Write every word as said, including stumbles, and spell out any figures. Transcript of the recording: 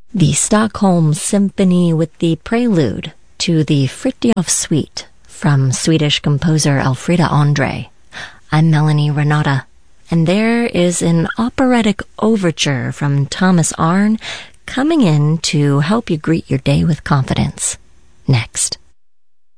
the Stockholm Symphony with the prelude to the Fritiof Suite from Swedish composer Elfrida Andre. I'm Melanie Renata, and there is an operatic overture from Thomas Arne coming in to help you greet your day with confidence. Next.